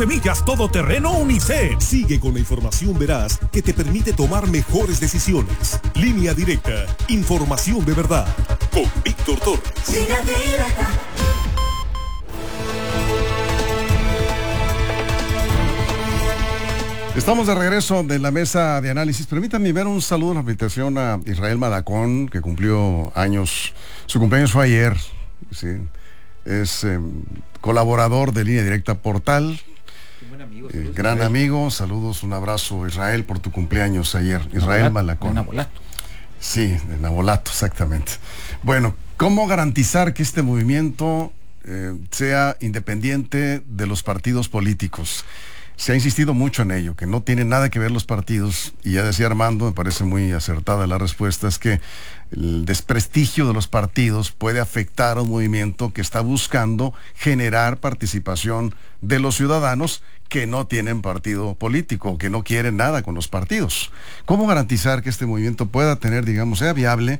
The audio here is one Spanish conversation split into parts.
Semillas todoterreno Unicel. Sigue con la información veraz que te permite tomar mejores decisiones. Línea Directa. Información de verdad. Con Víctor Torres. Línea Directa. Estamos de regreso de la mesa de análisis. Permítanme ver un saludo, una invitación a Israel Malacón, que cumplió años. Su cumpleaños fue ayer. Sí. Es colaborador de Línea Directa Portal. Buen amigo, gran Israel. Amigo, saludos, un abrazo, Israel, por tu cumpleaños ayer. Israel Malacón. De Nabolato. Sí, de Nabolato, exactamente. Bueno, ¿cómo garantizar que este movimiento sea independiente de los partidos políticos? Se ha insistido mucho en ello, que no tiene nada que ver los partidos, y ya decía Armando, me parece muy acertada la respuesta, es que el desprestigio de los partidos puede afectar a un movimiento que está buscando generar participación de los ciudadanos que no tienen partido político, que no quieren nada con los partidos. ¿Cómo garantizar que este movimiento pueda tener, digamos, sea viable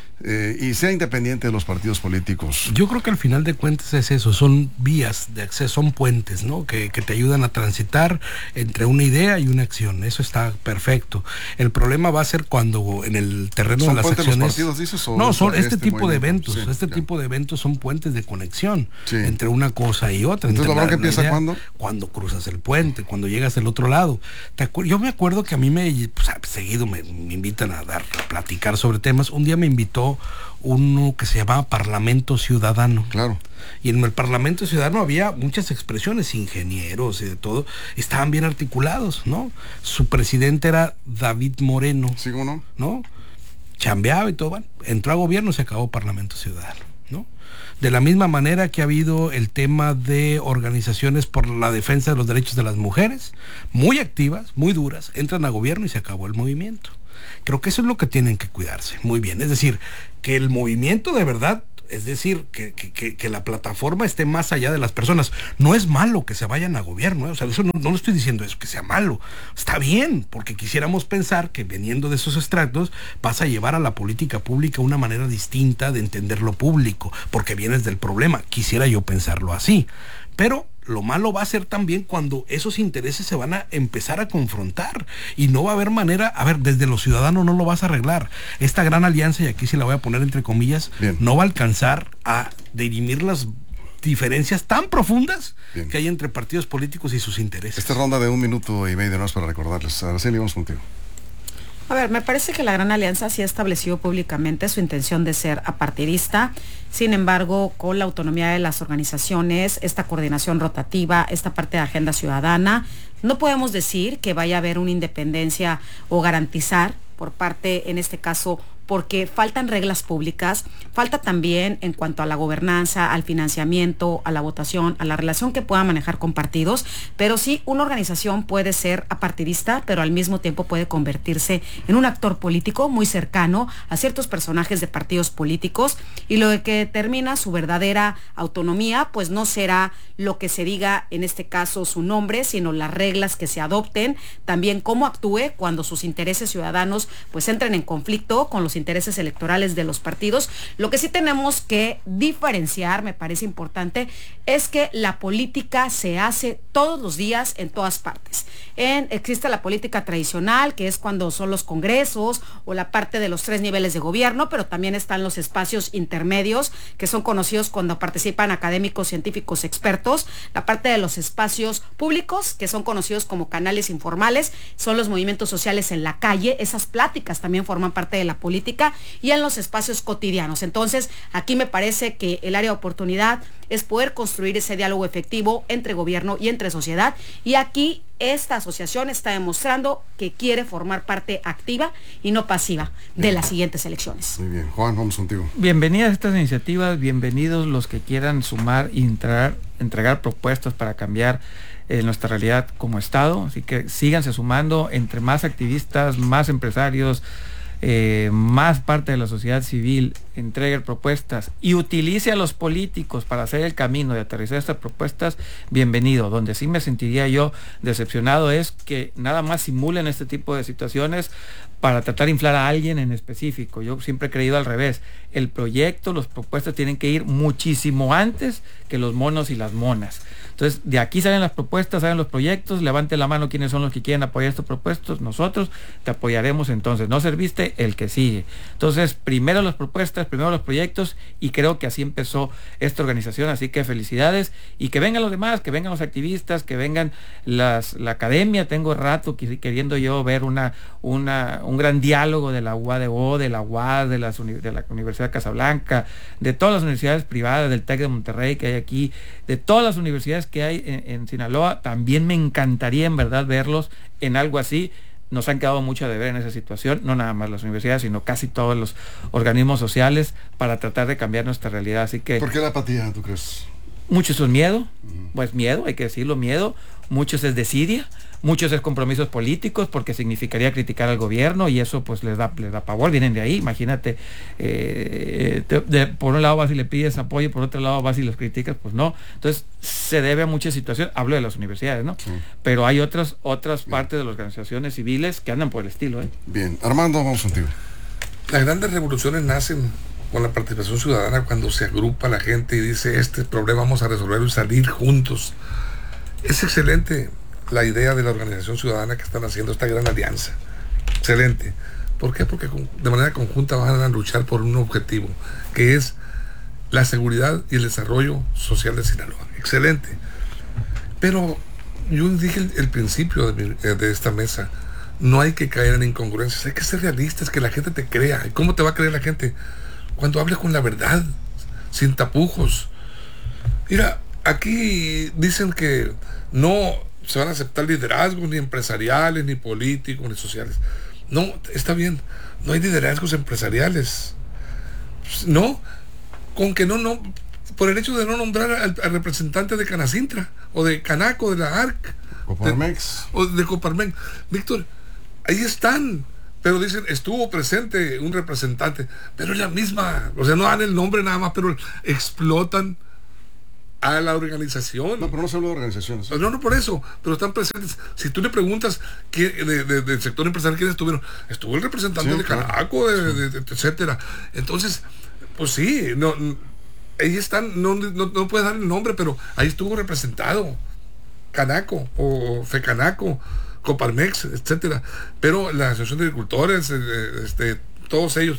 y sea independiente de los partidos políticos? Yo creo que al final de cuentas es eso, son vías de acceso, son puentes, ¿no? Que te ayudan a transitar entre una idea y una acción. Eso está perfecto. El problema va a ser cuando en el terreno de las acciones... ¿Los partidos, dices, o no, son este tipo de eventos. Sí, tipo de eventos son puentes de conexión entre una cosa y otra. Entonces la bronca empieza ¿cuándo? Cuando cruzas el puente, cuando llegas del otro lado. Yo me acuerdo que a mí seguido me invitan a platicar sobre temas. Un día me invitó uno que se llamaba Parlamento Ciudadano. Claro. Y en el Parlamento Ciudadano había muchas expresiones, ingenieros y de todo, estaban bien articulados, ¿no? Su presidente era David Moreno. ¿Sí o no? ¿No? Chambeaba y todo, bueno, entró a gobierno y se acabó Parlamento Ciudadano, ¿no? De la misma manera que ha habido el tema de organizaciones por la defensa de los derechos de las mujeres, muy activas, muy duras, entran a gobierno y se acabó el movimiento. Creo que eso es lo que tienen que cuidarse, muy bien. Es decir, que el movimiento de verdad, es decir, que la plataforma esté más allá de las personas. No es malo que se vayan a gobierno, ¿eh? O sea, eso no lo estoy diciendo eso, que sea malo. Está bien, porque quisiéramos pensar que veniendo de esos estratos vas a llevar a la política pública una manera distinta de entender lo público, porque vienes del problema. Quisiera yo pensarlo así. Pero lo malo va a ser también cuando esos intereses se van a empezar a confrontar y no va a haber manera, desde los ciudadanos no lo vas a arreglar. Esta gran alianza, y aquí sí la voy a poner entre comillas, no va a alcanzar a dirimir las diferencias tan profundas que hay entre partidos políticos y sus intereses. Esta ronda de 1 minuto y medio más para recordarles. Araceli, vamos contigo. A ver, me parece que la Gran Alianza sí ha establecido públicamente su intención de ser apartidista. Sin embargo, con la autonomía de las organizaciones, esta coordinación rotativa, esta parte de agenda ciudadana, no podemos decir que vaya a haber una independencia o garantizar por parte, en este caso, porque faltan reglas públicas, falta también en cuanto a la gobernanza, al financiamiento, a la votación, a la relación que pueda manejar con partidos, pero sí una organización puede ser apartidista, pero al mismo tiempo puede convertirse en un actor político muy cercano a ciertos personajes de partidos políticos, y lo que determina su verdadera autonomía, pues no será lo que se diga en este caso su nombre, sino las reglas que se adopten, también cómo actúe cuando sus intereses ciudadanos pues entren en conflicto con los intereses electorales de los partidos. Lo que sí tenemos que diferenciar, me parece importante, es que la política se hace todos los días en todas partes. Existe la política tradicional, que es cuando son los congresos o la parte de los 3 niveles de gobierno, pero también están los espacios intermedios, que son conocidos cuando participan académicos, científicos, expertos. La parte de los espacios públicos, que son conocidos como canales informales, son los movimientos sociales en la calle. Esas pláticas también forman parte de la política, y en los espacios cotidianos. Entonces, aquí me parece que el área de oportunidad es poder construir ese diálogo efectivo entre gobierno y entre sociedad, y aquí esta asociación está demostrando que quiere formar parte activa y no pasiva de las siguientes elecciones. Muy bien, Juan, vamos contigo. Bienvenidas estas iniciativas, bienvenidos los que quieran sumar y entregar propuestas para cambiar nuestra realidad como Estado, así que síganse sumando, entre más activistas, más empresarios, más parte de la sociedad civil entregue propuestas y utilice a los políticos para hacer el camino de aterrizar estas propuestas, bienvenido. Donde sí me sentiría yo decepcionado es que nada más simulen este tipo de situaciones para tratar de inflar a alguien en específico. Yo siempre he creído al revés. El proyecto, las propuestas tienen que ir muchísimo antes que los monos y las monas. Entonces, de aquí salen las propuestas, salen los proyectos, levante la mano quienes son los que quieren apoyar estos propuestos, nosotros te apoyaremos entonces. No serviste, el que sigue. Entonces, primero las propuestas, primero los proyectos, y creo que así empezó esta organización, así que felicidades, y que vengan los demás, que vengan los activistas, que vengan la academia. Tengo rato queriendo yo ver un gran diálogo de la UADO, de la UAS, de la Universidad de Casablanca, de todas las universidades privadas, del TEC de Monterrey que hay aquí, de todas las universidades que hay en Sinaloa. También me encantaría en verdad verlos en algo así. Nos han quedado mucho de ver en esa situación, no nada más las universidades, sino casi todos los organismos sociales, para tratar de cambiar nuestra realidad. Así que... ¿Por qué la apatía, tú crees? Muchos es miedo, pues miedo, hay que decirlo, miedo. Muchos es desidia, muchos es compromisos políticos, porque significaría criticar al gobierno, y eso pues les da pavor, vienen de ahí. Imagínate, por un lado vas y le pides apoyo, por otro lado vas y los criticas, pues no. Entonces se debe a muchas situaciones, hablo de las universidades, ¿no? Sí. Pero hay otras partes de las organizaciones civiles que andan por el estilo, ¿eh? Bien, Armando, vamos contigo. Las grandes revoluciones nacen con la participación ciudadana, cuando se agrupa la gente y dice, este problema vamos a resolverlo y salir juntos. Es excelente la idea de la organización ciudadana que están haciendo esta gran alianza. Excelente. ¿Por qué? Porque de manera conjunta van a luchar por un objetivo, que es la seguridad y el desarrollo social de Sinaloa. Excelente. Pero yo dije el principio de esta mesa, no hay que caer en incongruencias, hay que ser realistas, que la gente te crea. ¿Y cómo te va a creer la gente? Cuando hables con la verdad, sin tapujos. Mira, aquí dicen que no se van a aceptar liderazgos ni empresariales, ni políticos, ni sociales. No, está bien, no hay liderazgos empresariales. No, con que no, por el hecho de no nombrar al representante de Canacintra, o de Canaco, de la ARC, Coparmex. o de Coparmex. Víctor, ahí están. Pero dicen, estuvo presente un representante, pero es la misma, o sea, no dan el nombre nada más, pero explotan a la organización. No, pero no se habla de organizaciones. No, por eso, pero están presentes. Si tú le preguntas del sector empresarial quiénes estuvieron, estuvo el representante de Canaco, etcétera. Entonces, pues sí, ahí están, no puedes dar el nombre, pero ahí estuvo representado Canaco o Fecanaco, Coparmex, etcétera, pero la Asociación de Agricultores, todos ellos,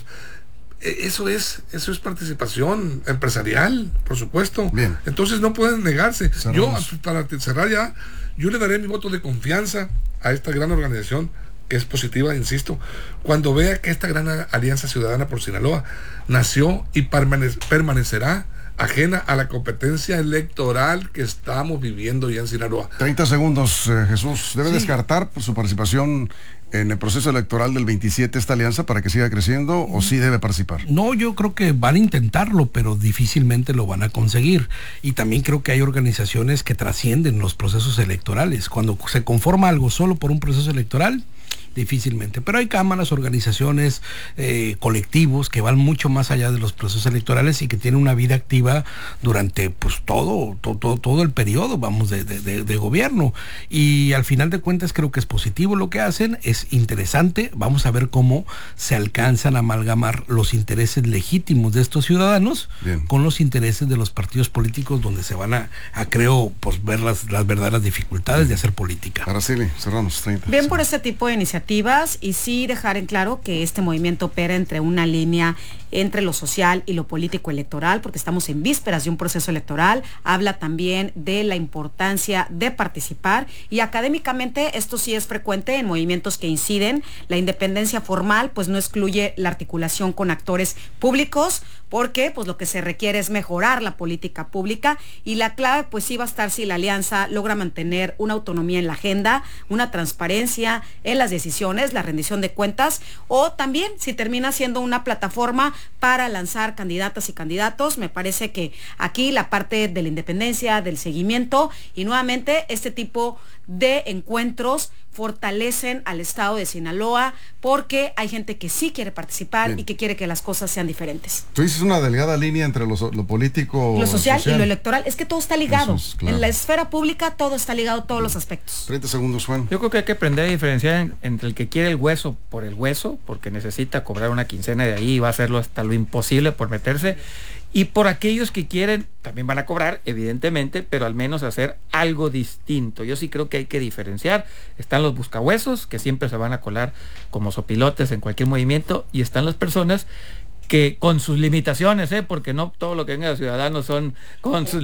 eso es participación empresarial, por supuesto. Bien. Entonces no pueden negarse. Cerramos. Yo, para cerrar ya, yo le daré mi voto de confianza a esta gran organización, que es positiva, insisto, cuando vea que esta gran Alianza Ciudadana por Sinaloa nació y permanecerá ajena a la competencia electoral que estamos viviendo ya en Sinaloa. 30 segundos, Jesús. ¿Debe descartar su participación en el proceso electoral del 27 esta alianza para que siga creciendo, o sí debe participar? No, yo creo que van a intentarlo, pero difícilmente lo van a conseguir. Y también creo que hay organizaciones que trascienden los procesos electorales. Cuando se conforma algo solo por un proceso electoral, difícilmente, pero hay cámaras, organizaciones, colectivos que van mucho más allá de los procesos electorales y que tienen una vida activa durante pues todo el periodo, vamos, de gobierno, y al final de cuentas creo que es positivo lo que hacen, es interesante. Vamos a ver cómo se alcanzan a amalgamar los intereses legítimos de estos ciudadanos con los intereses de los partidos políticos, donde se van a creo, pues ver las verdaderas dificultades de hacer política. Araceli, cerramos 30. Bien por este tipo de iniciativas, y sí dejar en claro que este movimiento opera entre una línea entre lo social y lo político electoral, porque estamos en vísperas de un proceso electoral. Habla también de la importancia de participar, y académicamente esto sí es frecuente en movimientos que inciden. La independencia formal pues no excluye la articulación con actores públicos, porque pues lo que se requiere es mejorar la política pública, y la clave pues sí va a estar si la alianza logra mantener una autonomía en la agenda, una transparencia en las decisiones, la rendición de cuentas, o también si termina siendo una plataforma para lanzar candidatas y candidatos. Me parece que aquí la parte de la independencia, del seguimiento y nuevamente este tipo de encuentros fortalecen al estado de Sinaloa, porque hay gente que sí quiere participar. Bien. Y que quiere que las cosas sean diferentes. Tú dices una delgada línea entre lo político, lo social y lo electoral. Es que todo está ligado. Claro. En la esfera pública todo está ligado, todos los aspectos. 30 segundos, Juan. Yo creo que hay que aprender a diferenciar entre el que quiere el hueso por el hueso, porque necesita cobrar una quincena de ahí y va a hacerlo hasta lo imposible por meterse, y por aquellos que quieren, también van a cobrar, evidentemente, pero al menos hacer algo distinto. Yo sí creo que hay que diferenciar. Están los buscahuesos, que siempre se van a colar como sopilotes en cualquier movimiento, y están las personas que con sus limitaciones, porque no todo lo que venga de Ciudadanos son con sus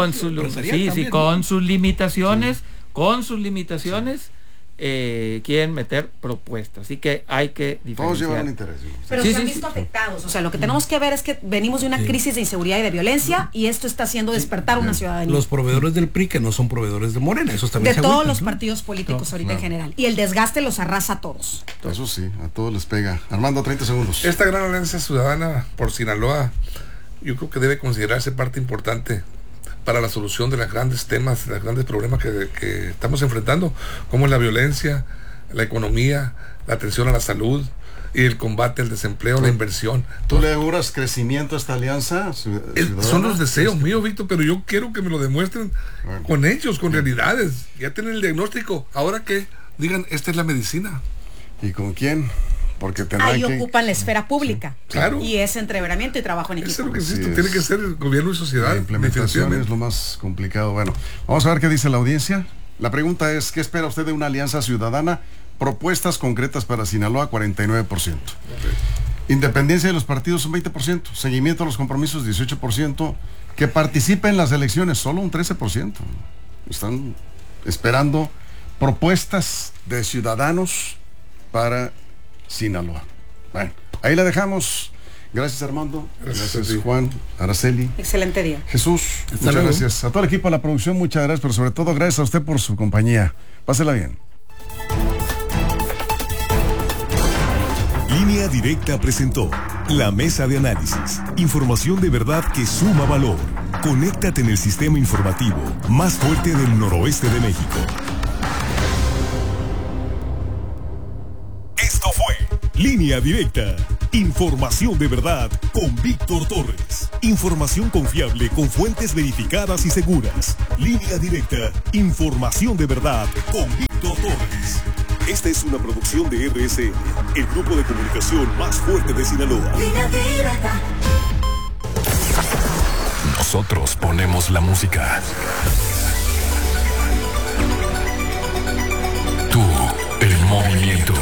limitaciones, quieren meter propuestas, así que hay que diferenciar. Todos llevan un interés. Pero se han visto afectados, o sea, lo que tenemos que ver es que venimos de una crisis de inseguridad y de violencia, y esto está haciendo despertar una ciudadanía. Los proveedores del PRI, que no son proveedores de Morena, esos también de todos los partidos políticos ahorita en general, y el desgaste los arrasa a todos. Eso sí, a todos les pega. Armando, 30 segundos. Esta gran alianza ciudadana por Sinaloa, yo creo que debe considerarse parte importante para la solución de los grandes temas, los grandes problemas que estamos enfrentando, como la violencia, la economía, la atención a la salud y el combate al desempleo, la inversión. ¿Tú le auguras crecimiento a esta alianza ciudadana? Son los deseos míos, Víctor, pero yo quiero que me lo demuestren con hechos, con realidades. Ya tienen el diagnóstico, ahora que digan, esta es la medicina. ¿Y con quién? Porque ahí ocupan la esfera pública. Sí, claro. Y es entreveramiento y trabajo en equipo. Eso es lo que insisto, tiene que ser el gobierno y sociedad. La implementación es lo más complicado. Bueno, vamos a ver qué dice la audiencia. La pregunta es, ¿qué espera usted de una alianza ciudadana? Propuestas concretas para Sinaloa, 49%. Okay. Independencia de los partidos, un 20%. Seguimiento a los compromisos, 18%. Que participe en las elecciones, solo un 13%. Están esperando propuestas de ciudadanos para Sinaloa. Bueno, ahí la dejamos. Gracias, Armando. Gracias, Juan, Araceli. Excelente día. Jesús, muchas gracias. A todo el equipo de la producción, muchas gracias, pero sobre todo gracias a usted por su compañía. Pásela bien. Línea Directa presentó la mesa de análisis. Información de verdad que suma valor. Conéctate en el sistema informativo más fuerte del noroeste de México. Esto fue Línea Directa. Información de verdad con Víctor Torres. Información confiable con fuentes verificadas y seguras. Línea Directa. Información de verdad con Víctor Torres. Esta es una producción de RSN, el grupo de comunicación más fuerte de Sinaloa. Línea Directa. Nosotros ponemos la música. Tú, el movimiento.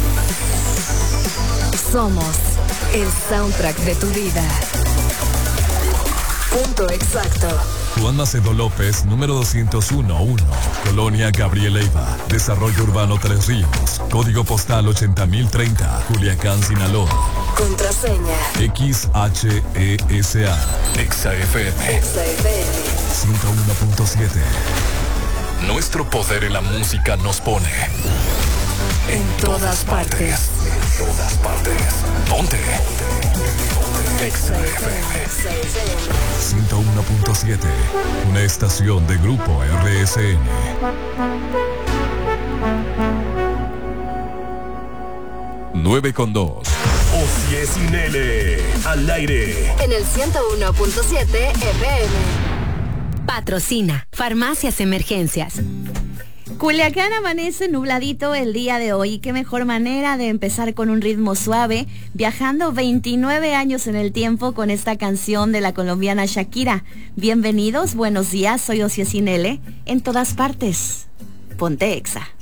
Somos el soundtrack de tu vida. Punto exacto. Juan Macedo López, número 201-1, Colonia Gabriel Leiva, Desarrollo Urbano Tres Ríos, Código Postal 80030, Culiacán, Sinaloa. Contraseña XHESA. XFM 101.7. Nuestro poder en la música nos pone en todas partes. En todas partes. Ponte. XFM 101.7. Una estación de Grupo RSN. Nueve con 2. Osie Sinele. Al aire. En el 101.7 FM. Patrocina Farmacias Emergencias. Culiacán amanece nubladito el día de hoy. Qué mejor manera de empezar con un ritmo suave, viajando 29 años en el tiempo con esta canción de la colombiana Shakira. Bienvenidos, buenos días, soy Osie Sinele, en todas partes. Ponte Exa.